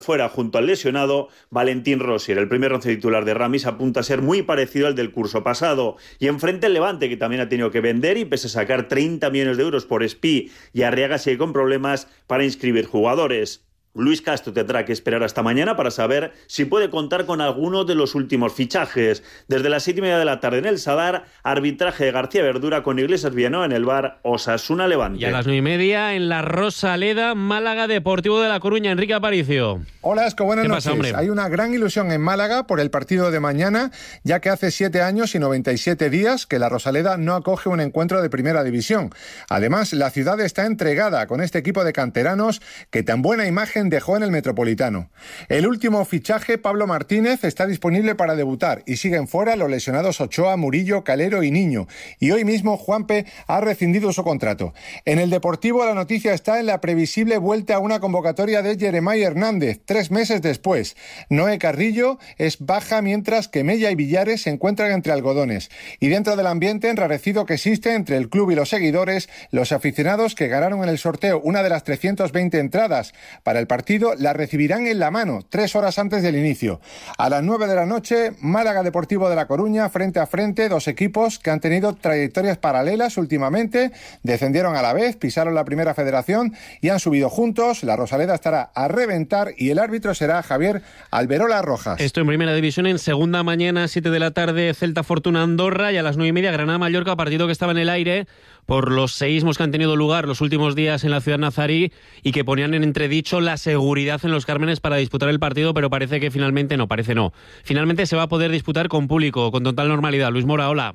fuera junto al lesionado Valentín Rosier. El primer once titular de Ramis apunta a ser muy parecido al del curso pasado. Y enfrente el Levante, que también ha tenido que vender y pese a sacar 30 millones de euros por Espí y Arriaga, sigue con problemas para inscribir jugadores. Luis Castro tendrá que esperar hasta mañana para saber si puede contar con alguno de los últimos fichajes. Desde las 7:30 de la tarde en el Sadar, arbitraje de García Verdura con Iglesias Villanueva en el VAR, Osasuna Levante. Y a las 9:30 en la Rosaleda, Málaga Deportivo de La Coruña. Enrique Aparicio. Hola, Esco, buenas noches. Pasa, hombre? Hay una gran ilusión en Málaga por el partido de mañana, ya que hace 7 años y 97 días que la Rosaleda no acoge un encuentro de primera división. Además, la ciudad está entregada con este equipo de canteranos que tan buena imagen dejó en el Metropolitano. El último fichaje, Pablo Martínez, está disponible para debutar y siguen fuera los lesionados Ochoa, Murillo, Calero y Niño. Y hoy mismo Juanpe ha rescindido su contrato. En el Deportivo la noticia está en la previsible vuelta a una convocatoria de Jeremai Hernández, 3 meses después. Noé Carrillo es baja mientras que Mella y Villares se encuentran entre algodones. Y dentro del ambiente enrarecido que existe entre el club y los seguidores, los aficionados que ganaron en el sorteo una de las 320 entradas para el partido la recibirán en la mano 3 horas antes del inicio. A las 9 de la noche, Málaga Deportivo de La Coruña, frente a frente, dos equipos que han tenido trayectorias paralelas últimamente, descendieron a la vez, pisaron la primera federación y han subido juntos. La Rosaleda estará a reventar y el árbitro será Javier Alberola Rojas. Esto en primera división. En segunda, mañana 7 de la tarde, Celta Fortuna Andorra, y a las 9:30 Granada Mallorca, partido que estaba en el aire por los seísmos que han tenido lugar los últimos días en la ciudad nazarí y que ponían en entredicho la seguridad en los Cármenes para disputar el partido, pero parece que finalmente no. Finalmente se va a poder disputar con público, con total normalidad. Luis Mora, hola.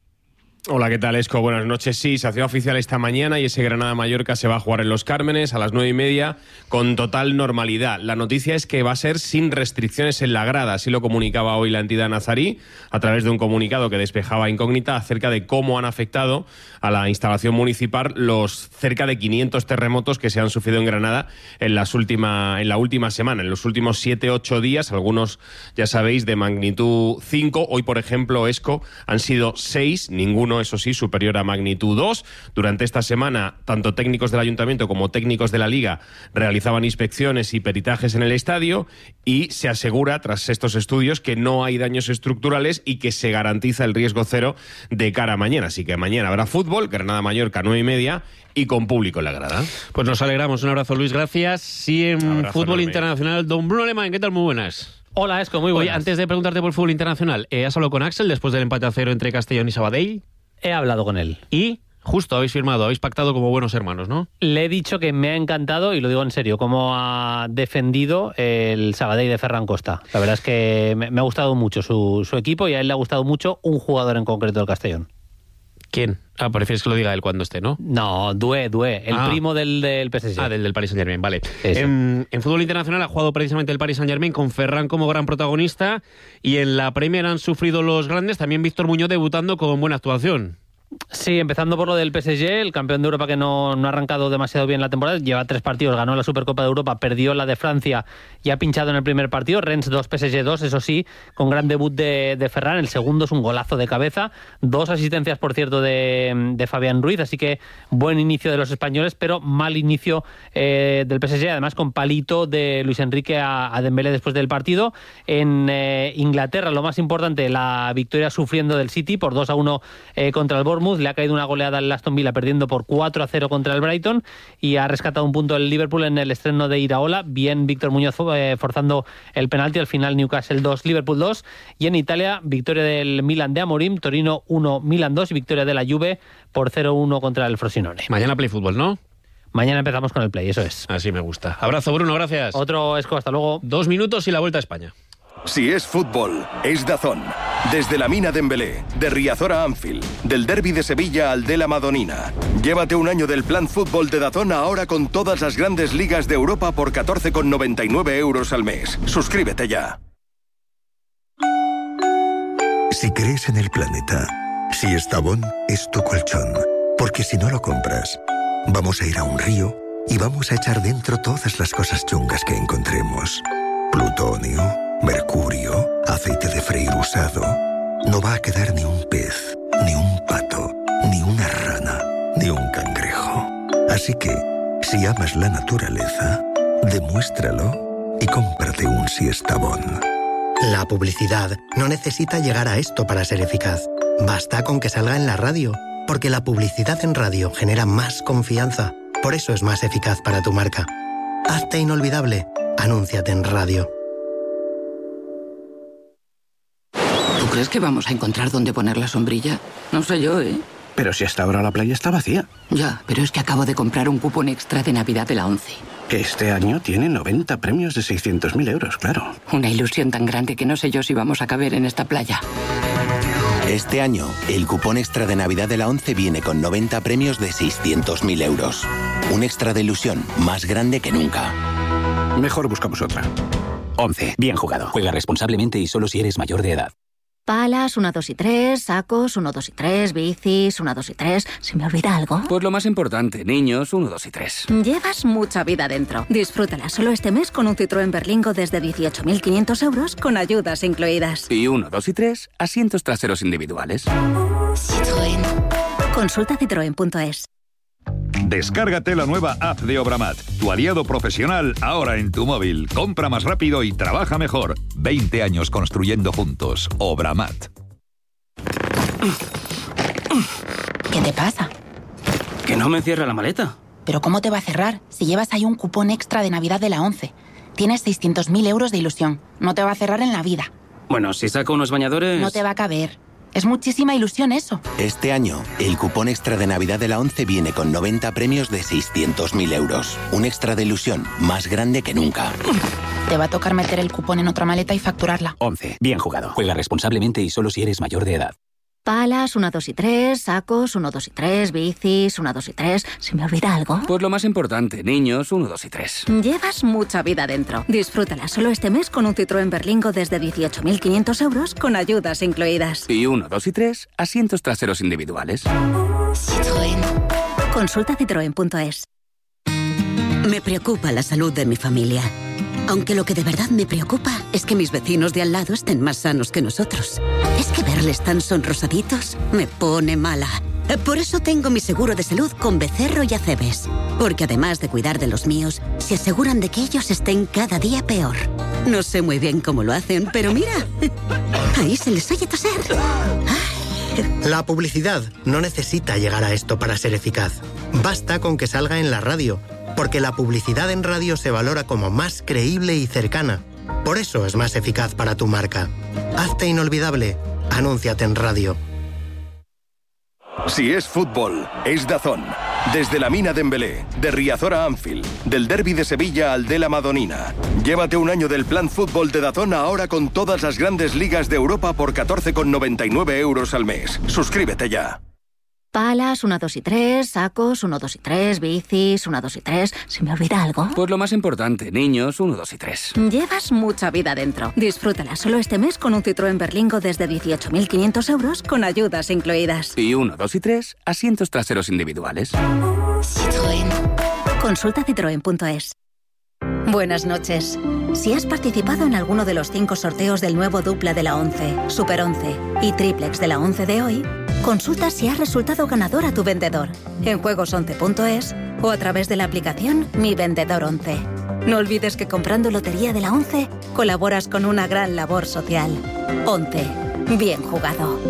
Hola, ¿qué tal, Esco? Buenas noches. Sí, se hacía oficial esta mañana y ese Granada-Mallorca se va a jugar en Los Cármenes a las 9:30 con total normalidad. La noticia es que va a ser sin restricciones en la grada, así lo comunicaba hoy la entidad nazarí a través de un comunicado que despejaba incógnita acerca de cómo han afectado a la instalación municipal los cerca de 500 terremotos que se han sufrido en Granada en la última semana, en los últimos 7-8 días, algunos, ya sabéis, de magnitud 5. Hoy, por ejemplo, Esco, han sido 6, ninguno, eso sí, superior a magnitud 2. Durante esta semana, tanto técnicos del Ayuntamiento como técnicos de la Liga realizaban inspecciones y peritajes en el estadio y se asegura, tras estos estudios, que no hay daños estructurales y que se garantiza el riesgo cero de cara a mañana. Así que mañana habrá fútbol, Granada-Mallorca 9:30 y con público en la grada. Pues nos alegramos. Un abrazo, Luis, gracias. Sí, en abrazo fútbol enorme. Internacional, don Bruno Alemán, ¿qué tal? Muy buenas. Hola, Esco, muy buenas. Oye, antes de preguntarte por fútbol internacional, ¿has hablado con Axel después del empate a 0 entre Castellón y Sabadell? He hablado con él. Y justo habéis firmado, habéis pactado como buenos hermanos, ¿no? Le he dicho que me ha encantado, y lo digo en serio, cómo ha defendido el Sabadell de Ferran Costa. La verdad es que me ha gustado mucho su equipo y a él le ha gustado mucho un jugador en concreto del Castellón. ¿Quién? Prefieres que lo diga él cuando esté, ¿no? No, Doué, el primo del PSG. Del Paris Saint-Germain, vale. En fútbol internacional ha jugado precisamente el Paris Saint-Germain con Ferran como gran protagonista, y en la Premier han sufrido los grandes, también Víctor Muñoz debutando con buena actuación. Sí, empezando por lo del PSG, el campeón de Europa que no ha arrancado demasiado bien la temporada, lleva 3 partidos, ganó la Supercopa de Europa, perdió la de Francia y ha pinchado en el primer partido. Rennes 2, PSG 2, eso sí, con gran debut de Ferran. El segundo es un golazo de cabeza, 2 asistencias, por cierto, de Fabián Ruiz, así que buen inicio de los españoles, pero mal inicio del PSG, además con palito de Luis Enrique a Dembélé después del partido. En Inglaterra, lo más importante, la victoria sufriendo del City por 2-1 contra el Bournemouth. Le ha caído una goleada al Aston Villa perdiendo por 4-0 contra el Brighton, y ha rescatado un punto el Liverpool en el estreno de Iraola. Bien Víctor Muñoz forzando el penalti. Al final Newcastle 2, Liverpool 2. Y en Italia, victoria del Milan de Amorim, Torino 1, Milan 2, y victoria de la Juve por 0-1 contra el Frosinone. Mañana Play Fútbol, ¿no? Mañana empezamos con el Play, eso es. Así me gusta. Abrazo, Bruno, gracias. Otro, Esco, hasta luego. 2 minutos y la vuelta a España. Si es fútbol, es DAZN. Desde la Mina de Dembélé, de Riazor a Anfield, del derbi de Sevilla al de la Madonina. Llévate un año del plan fútbol de DAZN ahora con todas las grandes ligas de Europa por 14,99 euros al mes. Suscríbete ya. Si crees en el planeta, si Estrabón es tu colchón, porque si no lo compras, vamos a ir a un río y vamos a echar dentro todas las cosas chungas que encontremos. Plutonio, mercurio, aceite de freír usado. No va a quedar ni un pez, ni un pato, ni una rana, ni un cangrejo. Así que, si amas la naturaleza, demuéstralo y cómprate un Siestabón. La publicidad no necesita llegar a esto para ser eficaz. Basta con que salga en la radio, porque la publicidad en radio genera más confianza. Por eso es más eficaz para tu marca. Hazte inolvidable. Anúnciate en radio. ¿Tú crees que vamos a encontrar dónde poner la sombrilla? No sé yo, ¿eh? Pero si hasta ahora la playa está vacía. Ya, pero es que acabo de comprar un cupón extra de Navidad de la ONCE. Que este año tiene 90 premios de 600.000 euros, claro. Una ilusión tan grande que no sé yo si vamos a caber en esta playa. Este año, el cupón extra de Navidad de la ONCE viene con 90 premios de 600.000 euros. Un extra de ilusión más grande que nunca. Mejor buscamos otra. ONCE. Bien jugado. Juega responsablemente y solo si eres mayor de edad. Palas, 1, 2 y 3, sacos, 1, 2 y 3, bicis, 1, 2 y 3. ¿Se me olvida algo? Pues lo más importante, niños, 1, 2 y 3. Llevas mucha vida dentro. Disfrútala solo este mes con un Citroën Berlingo desde 18.500 euros con ayudas incluidas. Y 1, 2 y 3, asientos traseros individuales. Citroën. Consulta citroen.es. Descárgate la nueva app de Obramat, tu aliado profesional ahora en tu móvil. Compra más rápido y trabaja mejor. 20 años construyendo juntos. Obramat. ¿Qué te pasa? Que no me cierra la maleta. ¿Pero cómo te va a cerrar si llevas ahí un cupón extra de Navidad de la ONCE? Tienes 600.000 euros de ilusión. No te va a cerrar en la vida. Bueno, si saco unos bañadores... No te va a caber. Es muchísima ilusión eso. Este año, el cupón extra de Navidad de la ONCE viene con 90 premios de 600.000 euros. Un extra de ilusión más grande que nunca. Te va a tocar meter el cupón en otra maleta y facturarla. ONCE. Bien jugado. Juega responsablemente y solo si eres mayor de edad. Palas, 1, 2 y 3, sacos, 1, 2 y 3, bicis, 1, 2 y 3. ¿Se me olvida algo? Pues lo más importante, niños, 1, 2 y 3. Llevas mucha vida dentro. Disfrútala solo este mes con un Citroën Berlingo desde 18.500 euros con ayudas incluidas. Y 1, 2 y 3, asientos traseros individuales. Citroën. Consulta citroen.es. Me preocupa la salud de mi familia. Aunque lo que de verdad me preocupa es que mis vecinos de al lado estén más sanos que nosotros. Es que verles tan sonrosaditos me pone mala. Por eso tengo mi seguro de salud con Becerro y Acebes. Porque además de cuidar de los míos, se aseguran de que ellos estén cada día peor. No sé muy bien cómo lo hacen, pero mira, ahí se les oye toser. La publicidad no necesita llegar a esto para ser eficaz. Basta con que salga en la radio, porque la publicidad en radio se valora como más creíble y cercana. Por eso es más eficaz para tu marca. Hazte inolvidable. Anúnciate en radio. Si es fútbol, es DAZN. Desde la Mina Dembélé, de Riazor a Anfield, del Derby de Sevilla al de la Madonina. Llévate un año del plan fútbol de DAZN ahora con todas las grandes ligas de Europa por 14,99 euros al mes. Suscríbete ya. Palas, 1, 2 y 3, sacos, 1, 2 y 3, bicis, 1, 2 y 3. ¿Se me olvida algo? Pues lo más importante, niños, 1, 2 y 3. Llevas mucha vida dentro. Disfrútala solo este mes con un Citroën Berlingo desde 18.500 euros con ayudas incluidas. Y 1, 2 y 3, asientos traseros individuales. Citroën. Consulta citroen.es. Buenas noches. Si has participado en alguno de los 5 sorteos del nuevo dupla de la ONCE, Super 11 y Triplex de la ONCE de hoy, consulta si has resultado ganador a tu vendedor en juegos11.es o a través de la aplicación Mi Vendedor 11. No olvides que comprando Lotería de la ONCE colaboras con una gran labor social. 11. Bien jugado.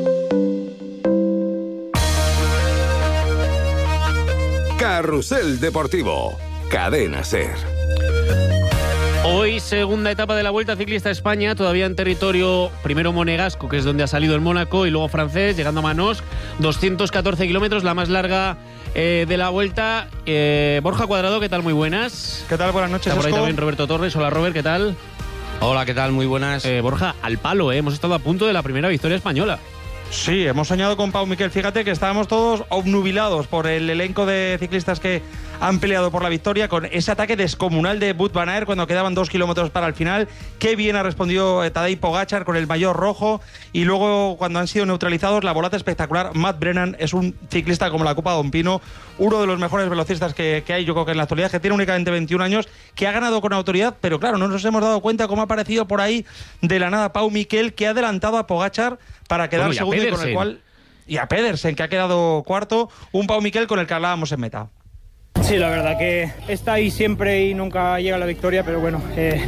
Carrusel Deportivo. Cadena SER. Hoy segunda etapa de la Vuelta Ciclista a España, todavía en territorio primero monegasco, que es donde ha salido el Mónaco, y luego francés, llegando a Manosque, 214 kilómetros, la más larga de la Vuelta. Borja Cuadrado, ¿qué tal? Muy buenas. ¿Qué tal? Buenas noches. Está por ahí también Roberto Torres. Hola Robert, ¿qué tal? Hola, ¿qué tal? Muy buenas. Borja, al palo, hemos estado a punto de la primera victoria española. Sí, hemos soñado con Pau Miquel. Fíjate que estábamos todos obnubilados por el elenco de ciclistas que han peleado por la victoria, con ese ataque descomunal de Wout van Aert cuando quedaban 2 kilómetros para el final. Qué bien ha respondido Tadej Pogačar con el maillot rojo, y luego cuando han sido neutralizados, la volata espectacular. Matt Brennan es un ciclista como la Copa Don Pino, uno de los mejores velocistas que hay, yo creo que en la actualidad, que tiene únicamente 21 años, que ha ganado con autoridad, pero claro, no nos hemos dado cuenta cómo ha aparecido por ahí de la nada Pau Miquel, que ha adelantado a Pogačar para quedar segundo, y con el cual, y a Pedersen, que ha quedado cuarto, un Pau Miquel con el que hablábamos en meta. Sí, la verdad que está ahí siempre y nunca llega la victoria, pero bueno,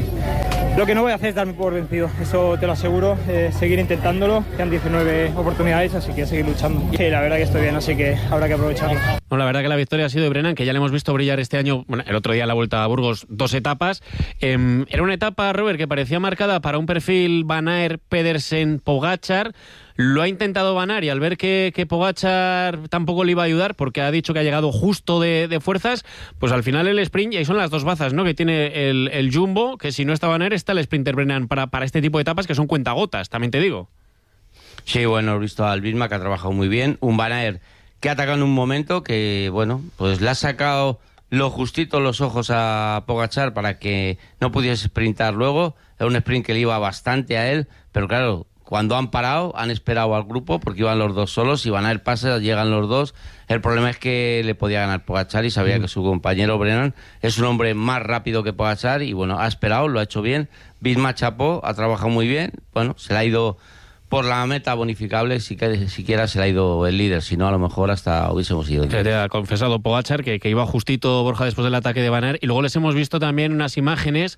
lo que no voy a hacer es darme por vencido, eso te lo aseguro, seguir intentándolo, quedan 19 oportunidades, así que seguir luchando. Sí, la verdad que estoy bien, así que habrá que aprovecharlo. No, la verdad que la victoria ha sido de Brennan, que ya le hemos visto brillar este año, bueno, el otro día en la Vuelta a Burgos, 2 etapas. Era una etapa, Robert, que parecía marcada para un perfil Van Aert, Pedersen, Pogačar. Lo ha intentado Van Aert y al ver que Pogačar tampoco le iba a ayudar porque ha dicho que ha llegado justo de fuerzas, pues al final el sprint, y ahí son las dos bazas, ¿no?, que tiene el Jumbo, que si no está Van Aert está el sprinter Brennan para este tipo de etapas que son cuentagotas, también te digo. Sí, bueno, he visto al Bisma que ha trabajado muy bien, un Van Aert que ha atacado en un momento que, bueno, pues le ha sacado lo justito los ojos a Pogačar para que no pudiese sprintar luego. Era un sprint que le iba bastante a él, pero claro, cuando han parado, han esperado al grupo porque iban los dos solos y Van Aert pasa, llegan los dos. El problema es que le podía ganar Pogačar y sabía que su compañero Brennan es un hombre más rápido que Pogačar y bueno, ha esperado, lo ha hecho bien. Bisma chapó, ha trabajado muy bien, bueno, se le ha ido por la meta bonificable, siquiera se le ha ido el líder, si no a lo mejor hasta hubiésemos ido. Te ha confesado Pogačar que iba justito, Borja, después del ataque de Van Aert, y luego les hemos visto también unas imágenes,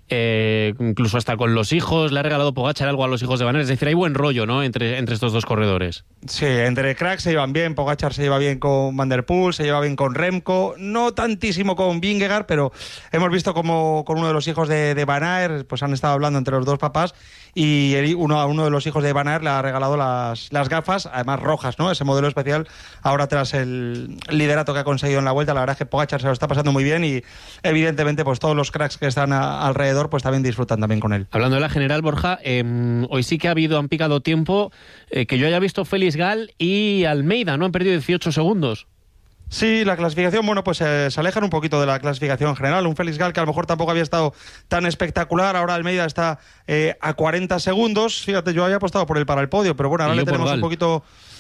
incluso hasta con los hijos, le ha regalado Pogačar algo a los hijos de Van Aert, es decir, hay buen rollo, ¿no?, entre estos dos corredores. Sí, entre cracks se llevan bien, Pogačar se lleva bien con Van der Poel, se lleva bien con Remco, no tantísimo con Vingegaard, pero hemos visto como con uno de los hijos de Van Aert, pues han estado hablando entre los dos papás, y uno de los hijos de Van Aert le ha regalado las gafas, además rojas, ¿no?, ese modelo especial, ahora tras el liderato que ha conseguido en la Vuelta. La verdad es que Pogačar se lo está pasando muy bien y evidentemente pues todos los cracks que están alrededor pues también disfrutan también con él. Hablando de la general, Borja, hoy sí que han picado tiempo, que yo haya visto Félix Gal y Almeida, ¿no?, han perdido 18 segundos. Sí, la clasificación, bueno, pues se alejan un poquito de la clasificación general. Un Félix Gal que a lo mejor tampoco había estado tan espectacular. Ahora Almeida está a 40 segundos. Fíjate, yo había apostado por él para el podio, pero bueno, ahora le tenemos un poquito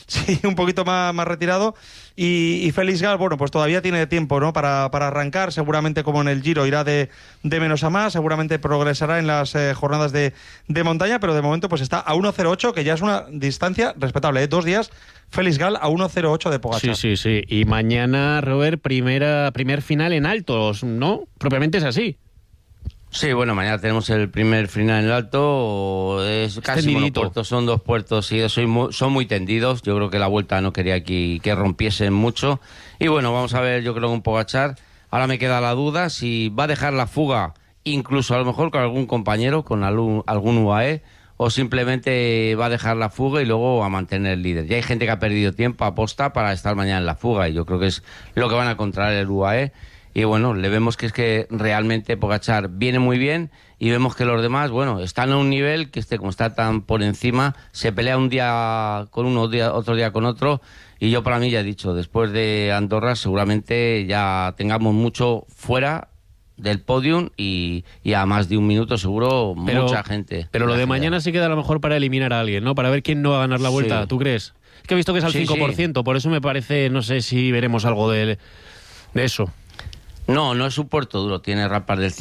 más retirado. Y Félix Gal, bueno, pues todavía tiene tiempo, ¿no?, para arrancar. Seguramente, como en el Giro, irá de menos a más. Seguramente progresará en las jornadas de montaña, pero de momento pues está a 1.08, que ya es una distancia respetable, ¿eh? 2 días. Félix Gal a 1.08 de Pogačar. Sí. Y mañana, Robert, primer final en altos, ¿no? Propiamente es así. Sí, bueno, mañana tenemos el primer final en el alto, es casi monopuertos, son 2 puertos y son muy tendidos. Yo creo que la Vuelta no quería que rompiesen mucho. Y bueno, vamos a ver, yo creo que un Pogačar, ahora me queda la duda si va a dejar la fuga, incluso a lo mejor con algún compañero, con algún UAE, o simplemente va a dejar la fuga y luego a mantener el líder. Ya hay gente que ha perdido tiempo aposta para estar mañana en la fuga y yo creo que es lo que van a encontrar el UAE. Y bueno, le vemos que es que realmente Pogačar viene muy bien y vemos que los demás, bueno, están a un nivel que como está tan por encima, se pelea un día con uno, otro día con otro. Y yo para mí ya he dicho, después de Andorra seguramente ya tengamos mucho fuera del podium y a más de un minuto seguro mucha gente. Pero lo de mañana sí queda a lo mejor para eliminar a alguien, ¿no? Para ver quién no va a ganar la Vuelta, sí. ¿Tú crees? Es que he visto que es al 5%, por eso me parece, no sé si veremos algo de eso. No es un puerto duro, tiene rampas del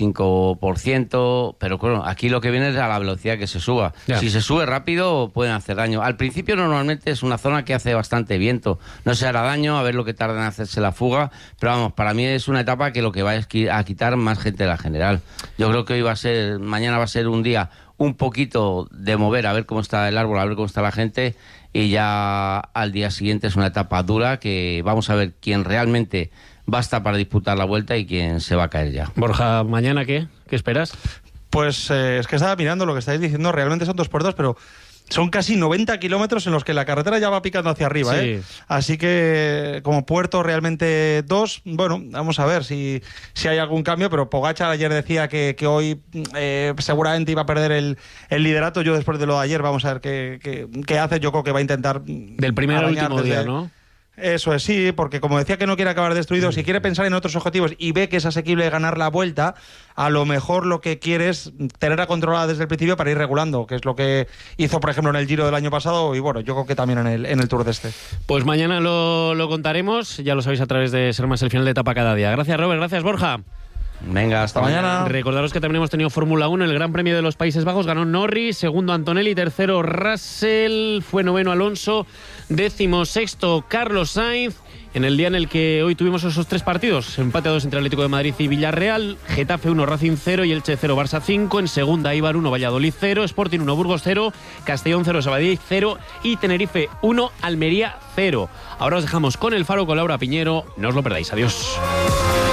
5%, pero bueno, aquí lo que viene es a la velocidad que se suba. Ya. Si se sube rápido pueden hacer daño. Al principio normalmente es una zona que hace bastante viento, no se hará daño, a ver lo que tarda en hacerse la fuga, pero vamos, para mí es una etapa que lo que va es a quitar más gente de la general. Yo creo que mañana va a ser un día un poquito de mover, a ver cómo está el árbol, a ver cómo está la gente, y ya al día siguiente es una etapa dura que vamos a ver quién realmente basta para disputar la Vuelta y quién se va a caer ya. Borja, ¿mañana qué? ¿Qué esperas? Pues es que estaba mirando lo que estáis diciendo, realmente son 2 puertos, pero son casi 90 kilómetros en los que la carretera ya va picando hacia arriba, sí. ¿Eh? Así que como puerto realmente 2, bueno, vamos a ver si hay algún cambio, pero Pogačar ayer decía que hoy seguramente iba a perder el liderato. Yo después de lo de ayer vamos a ver qué hace. Yo creo que va a intentar del primer al último día, ¿no? Eso es, sí, porque como decía que no quiere acabar destruido, si quiere pensar en otros objetivos y ve que es asequible ganar la Vuelta, a lo mejor lo que quiere es tenerla controlada desde el principio para ir regulando, que es lo que hizo, por ejemplo, en el Giro del año pasado y bueno, yo creo que también en el Tour de este. Pues mañana lo contaremos, ya lo sabéis a través de Ser Más, el final de etapa cada día. Gracias, Robert, gracias, Borja. Venga, hasta mañana. Recordaros que también hemos tenido Fórmula 1 en el Gran Premio de los Países Bajos. Ganó Norris, segundo Antonelli, tercero Russell, fue noveno Alonso, 16º Carlos Sainz en el día en el que hoy tuvimos esos 3 partidos. Empate a 2 entre Atlético de Madrid y Villarreal, Getafe 1, Racing 0 y Elche 0, Barça 5. En segunda, Eibar 1, Valladolid 0, Sporting 1, Burgos 0, Castellón 0, Sabadell 0 y Tenerife 1, Almería 0. Ahora os dejamos con El Faro, con Laura Piñero. No os lo perdáis. Adiós.